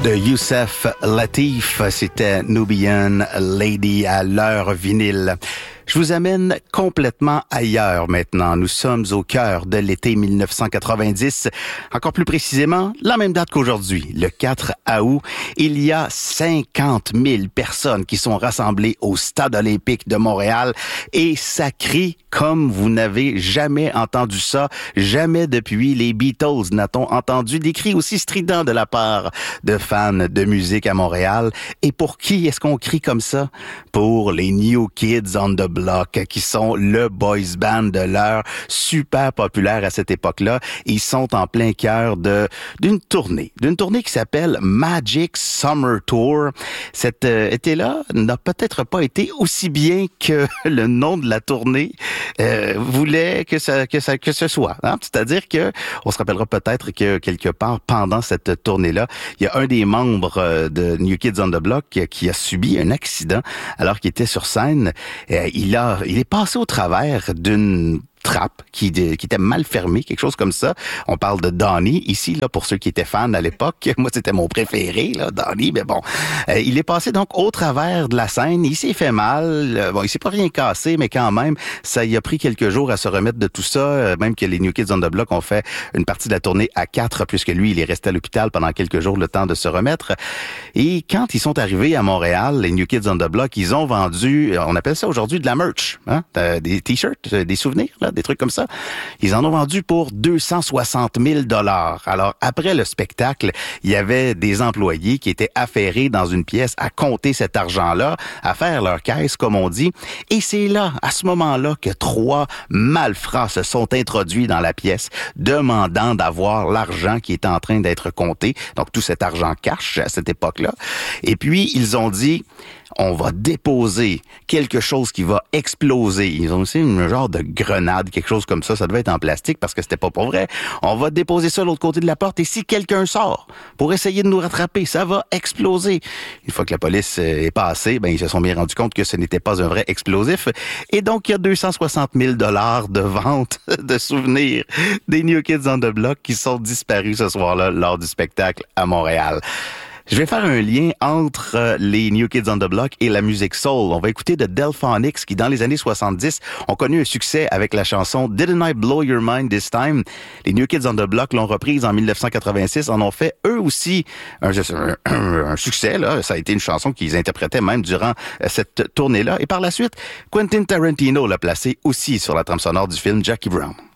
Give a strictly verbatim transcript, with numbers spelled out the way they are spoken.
De Youssef Latif, c'était Nubian Lady à l'heure vinyle. Je vous amène complètement ailleurs maintenant. Nous sommes au cœur de l'été mille neuf cent quatre-vingt-dix. Encore plus précisément, la même date qu'aujourd'hui, le quatre août. Il y a cinquante mille personnes qui sont rassemblées au Stade olympique de Montréal et ça crie comme vous n'avez jamais entendu ça. Jamais depuis les Beatles n'a-t-on entendu des cris aussi stridents de la part de fans de musique à Montréal. Et pour qui est-ce qu'on crie comme ça? Pour les New Kids on the Block, qui sont le boys band de l'heure, super populaire à cette époque-là. Ils sont en plein cœur de d'une tournée, d'une tournée qui s'appelle Magic Summer Tour. Cet euh, été-là n'a peut-être pas été aussi bien que le nom de la tournée euh, voulait que ça que ça que ce soit. Hein? C'est-à-dire que on se rappellera peut-être que quelque part pendant cette tournée-là, il y a un des membres euh, de New Kids on the Block qui, qui a subi un accident alors qu'il était sur scène. Euh, il a il est passé au travers d'une trappe qui, qui était mal fermée, quelque chose comme ça. On parle de Donnie ici, là, pour ceux qui étaient fans à l'époque. Moi, c'était mon préféré, là, Donnie, mais bon. Euh, il est passé donc au travers de la scène. Il s'est fait mal. Euh, bon, il s'est pas rien cassé, mais quand même, ça y a pris quelques jours à se remettre de tout ça. Euh, même que les New Kids on the Block ont fait une partie de la tournée à quatre, puisque lui, il est resté à l'hôpital pendant quelques jours, le temps de se remettre. Et quand ils sont arrivés à Montréal, les New Kids on the Block, ils ont vendu, on appelle ça aujourd'hui de la merch, hein, des t-shirts, des souvenirs, là, des trucs comme ça. Ils en ont vendu pour deux cent soixante mille dollars. Alors, après le spectacle, il y avait des employés qui étaient affairés dans une pièce à compter cet argent-là, à faire leur caisse, comme on dit. Et c'est là, à ce moment-là, que trois malfrats se sont introduits dans la pièce, demandant d'avoir l'argent qui était en train d'être compté. Donc, tout cet argent cash à cette époque-là. Et puis, ils ont dit... on va déposer quelque chose qui va exploser. Ils ont aussi un genre de grenade, quelque chose comme ça. Ça devait être en plastique parce que c'était pas pour vrai. On va déposer ça de l'autre côté de la porte et si quelqu'un sort pour essayer de nous rattraper, ça va exploser. Une fois que la police est passée, ben ils se sont bien rendus compte que ce n'était pas un vrai explosif. Et donc, il y a deux cent soixante mille dollars de vente de souvenirs des New Kids on the Block qui sont disparus ce soir-là lors du spectacle à Montréal. Je vais faire un lien entre les New Kids on the Block et la musique soul. On va écouter de Delphonics qui, dans les années soixante-dix, ont connu un succès avec la chanson Didn't I Blow Your Mind This Time? Les New Kids on the Block l'ont reprise en dix-neuf cent quatre-vingt-six, en ont fait eux aussi un, un, un, un succès. Là. Ça a été une chanson qu'ils interprétaient même durant cette tournée-là. Et par la suite, Quentin Tarantino l'a placé aussi sur la trame sonore du film Jackie Brown.